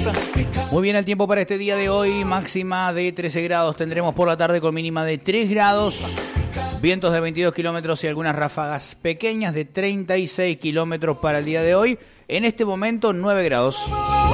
Muy bien el tiempo para este día de hoy, máxima de 13 grados tendremos por la tarde con mínima de 3 grados, vientos de 22 kilómetros y algunas ráfagas pequeñas de 36 kilómetros para el día de hoy. En este momento 9 grados.